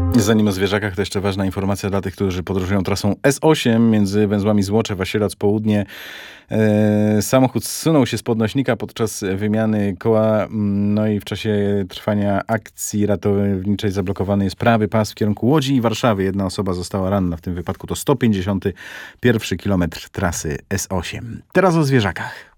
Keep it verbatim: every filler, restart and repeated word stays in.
Zanim o zwierzakach, to jeszcze ważna informacja dla tych, którzy podróżują trasą S osiem między węzłami Złoczew a Sieradz Południe. E, samochód zsunął się z podnośnika podczas wymiany koła, no i w czasie trwania akcji ratowniczej zablokowany jest prawy pas w kierunku Łodzi i Warszawy. Jedna osoba została ranna. W tym wypadku to sto pięćdziesiąty pierwszy kilometr trasy S osiem. Teraz o zwierzakach.